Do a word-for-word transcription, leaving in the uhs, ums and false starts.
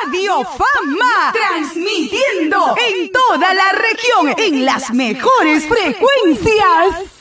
Radio Fama, transmitiendo en toda la región en las mejores frecuencias.